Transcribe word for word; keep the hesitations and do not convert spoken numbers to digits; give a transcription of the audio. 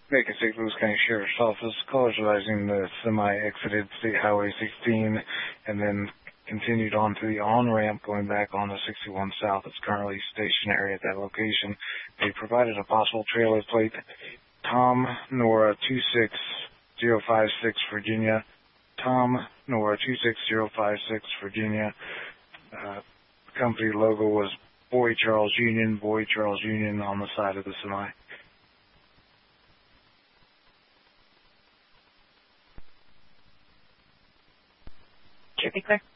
Macon Saint Louis County Sheriff's Office, callers advising the semi exited State Highway sixteen and then continued on to the on-ramp going back on the sixty-one South. It's currently stationary at that location. They provided a possible trailer plate, Tom Nora two six zero five six Virginia, Tom Nora two six zero five six Virginia. Uh, company logo was Boy Charles Union, Boy Charles Union on the side of the semi. Should be clear.